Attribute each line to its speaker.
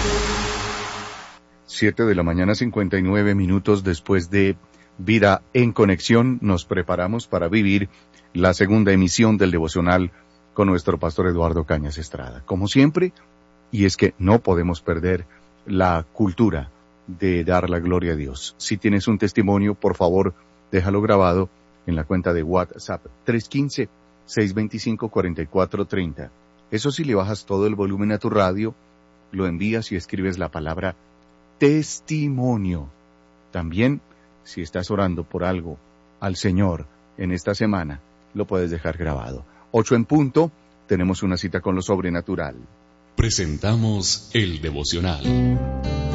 Speaker 1: 7:59 a.m. después de Vida en Conexión, nos preparamos para vivir la segunda emisión del devocional con nuestro pastor Eduardo Cañas Estrada. Como siempre, y es que no podemos perder la cultura de dar la gloria a Dios. Si tienes un testimonio, por favor, déjalo grabado en la cuenta de WhatsApp 315-625-4430. Eso sí, le bajas todo el volumen a tu radio, lo envías y escribes la palabra testimonio. También, si estás orando por algo al Señor en esta semana, lo puedes dejar grabado. 8:00, tenemos una cita con lo sobrenatural.
Speaker 2: Presentamos el devocional.